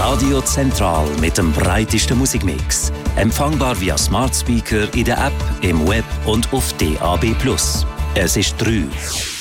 Radio Zentral mit dem breitesten Musikmix. Empfangbar via Smart Speaker in der App, im Web und auf DAB+. Es ist 3.